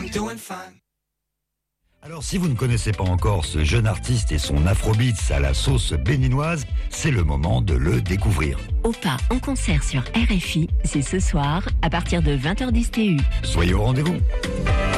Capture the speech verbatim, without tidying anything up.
Alors si vous ne connaissez pas encore ce jeune artiste et son afrobeats à la sauce béninoise, c'est le moment de le découvrir. Opa en concert sur R F I, c'est ce soir à partir de vingt heures dix T U. Soyez au rendez-vous.